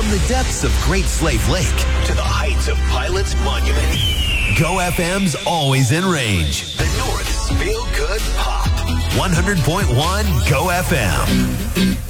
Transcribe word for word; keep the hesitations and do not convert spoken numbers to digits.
From the depths of Great Slave Lake to the heights of Pilot's Monument, Go F M's always in range. The North's Feel Good Pop. one hundred point one Go F M.